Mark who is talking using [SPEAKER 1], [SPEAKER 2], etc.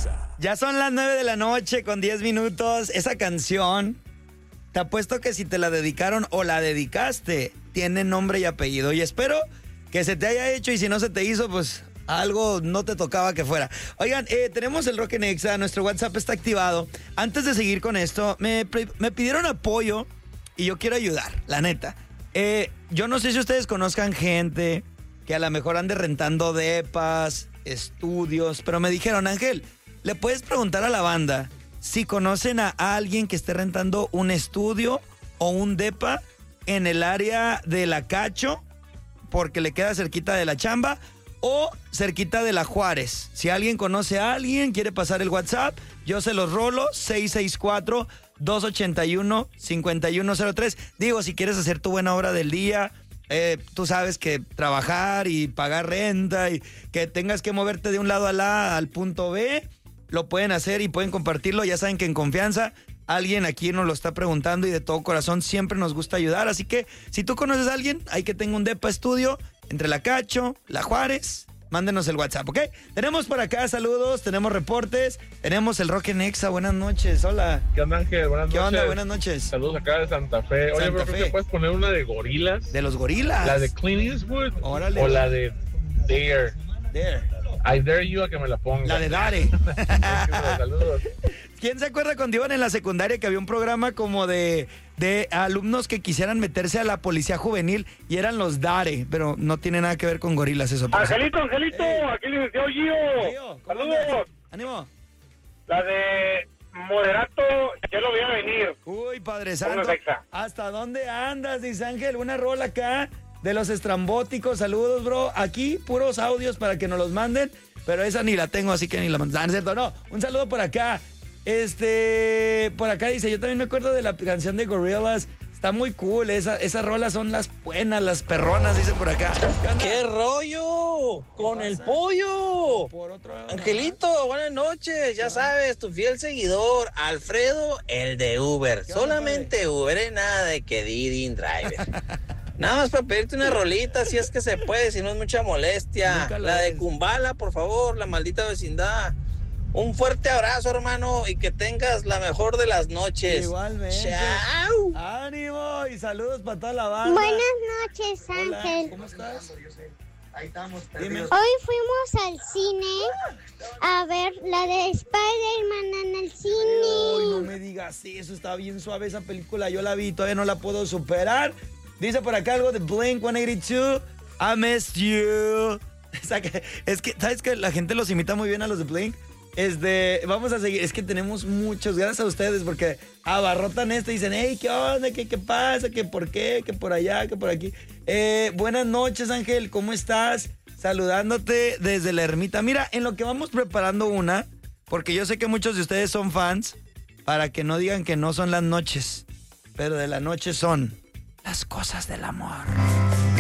[SPEAKER 1] Ya son las 9 de la noche con 10 minutos. Esa canción, te apuesto que si te la dedicaron o la dedicaste, tiene nombre y apellido. Y espero que se te haya hecho, y si no se te hizo, pues algo no te tocaba que fuera. Oigan, tenemos el Rock en Exa, nuestro WhatsApp está activado. Antes de seguir con esto, me pidieron apoyo y yo quiero ayudar, la neta. Yo no sé si ustedes conozcan gente que a lo mejor ande rentando depas, estudios, pero me dijeron, Ángel, ¿le puedes preguntar a la banda si conocen a alguien que esté rentando un estudio o un depa en el área de La Cacho, porque le queda cerquita de la chamba, o cerquita de la Juárez? Si alguien conoce a alguien, quiere pasar el WhatsApp, yo se los rolo, 664-281-5103. Digo, si quieres hacer tu buena obra del día, tú sabes que trabajar y pagar renta y que tengas que moverte de un lado al punto B, lo pueden hacer y pueden compartirlo. Ya saben que en confianza alguien aquí nos lo está preguntando y de todo corazón siempre nos gusta ayudar. Así que si tú conoces a alguien, hay que tenga un depa estudio entre La Cacho, La Juárez, mándenos el WhatsApp, ¿ok? Tenemos por acá saludos, tenemos reportes, tenemos el Rock en Exa. Buenas noches, hola.
[SPEAKER 2] ¿Qué onda, Ángel? Buenas noches.
[SPEAKER 1] ¿Qué onda? Buenas noches.
[SPEAKER 2] Saludos acá de Santa Fe. Oye,
[SPEAKER 1] Santa
[SPEAKER 2] bro,
[SPEAKER 1] Fe.
[SPEAKER 2] ¿te puedes poner una de Gorilas?
[SPEAKER 1] ¿De los Gorilas?
[SPEAKER 2] ¿La de Clint Eastwood?
[SPEAKER 1] Órale.
[SPEAKER 2] ¿O la de Dare?
[SPEAKER 1] There.
[SPEAKER 2] I dare you a que me la ponga.
[SPEAKER 1] La de Dare.
[SPEAKER 2] Saludos.
[SPEAKER 1] ¿Quién se acuerda cuando iban en la secundaria que había un programa como de alumnos que quisieran meterse a la policía juvenil y eran los Dare? Pero no tiene nada que ver con gorilas eso.
[SPEAKER 3] Angelito, aquí licenciado Gio.
[SPEAKER 1] ¿Cómo
[SPEAKER 3] Saludos.
[SPEAKER 1] andas? ¡Ánimo!
[SPEAKER 3] La de Moderato, ya lo voy a venir.
[SPEAKER 1] Uy, Padre Santo.
[SPEAKER 3] Ponnos Exa.
[SPEAKER 1] ¿Hasta dónde andas, dice Ángel? Una rola acá de los estrambóticos. Saludos, bro. Aquí puros audios para que nos los manden, pero esa ni la tengo, así que ni la mandan. ¿No es cierto? No, un saludo por acá. Por acá dice, yo también me acuerdo de la canción de Gorillaz. Está muy cool, esas rolas son las buenas, las perronas, dice por acá.
[SPEAKER 4] ¿Qué rollo? Con el pollo.
[SPEAKER 1] Por otro lado.
[SPEAKER 4] Angelito, buenas noches. Ya sabes, tu fiel seguidor, Alfredo, el de Uber.
[SPEAKER 1] ¿Qué onda,
[SPEAKER 4] Solamente Uber, nada de que Didi Driver. Nada más para pedirte una rolita, si es que se puede, si no es mucha molestia.
[SPEAKER 1] Nunca lo
[SPEAKER 4] La de
[SPEAKER 1] es.
[SPEAKER 4] Kumbala, por favor, la maldita vecindad. Un fuerte abrazo, hermano, y que tengas la mejor de las noches.
[SPEAKER 1] Igualmente.
[SPEAKER 4] Chao.
[SPEAKER 1] ánimo y saludos para toda la banda.
[SPEAKER 5] Buenas noches,
[SPEAKER 1] Hola,
[SPEAKER 5] Ángel.
[SPEAKER 1] ¿cómo estás?
[SPEAKER 5] Hoy fuimos al cine a ver la de Spider-Man en el
[SPEAKER 1] Ay, no
[SPEAKER 5] cine.
[SPEAKER 1] me digas eso, está bien suave esa película, yo la vi, todavía no la puedo superar. Dice por acá algo de Blink-182, I missed you. Es que, ¿sabes que la gente los imita muy bien a los de Blink? Vamos a seguir, es que tenemos muchos, gracias a ustedes, porque abarrotan esto y dicen, hey, ¿qué onda? ¿Qué pasa? ¿Qué por qué? ¿Qué por allá? ¿Qué por aquí? Buenas noches, Ángel, ¿cómo estás? Saludándote desde la ermita. Mira, en lo que vamos preparando una, porque yo sé que muchos de ustedes son fans, para que no digan que no son las noches, pero de la noche son las cosas del amor.